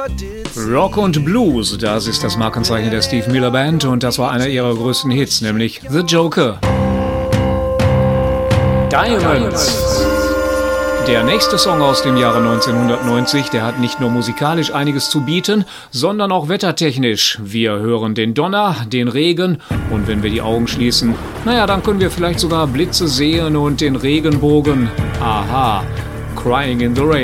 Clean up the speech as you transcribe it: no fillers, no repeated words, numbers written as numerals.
Rock und Blues, das ist das Markenzeichen der Steve Miller Band und das war einer ihrer größten Hits, nämlich The Joker. Diamonds. Der nächste Song aus dem Jahre 1990, der hat nicht nur musikalisch einiges zu bieten, sondern auch wettertechnisch. Wir hören den Donner, den Regen und wenn wir die Augen schließen, dann können wir vielleicht sogar Blitze sehen und den Regenbogen. Aha, Crying in the Rain.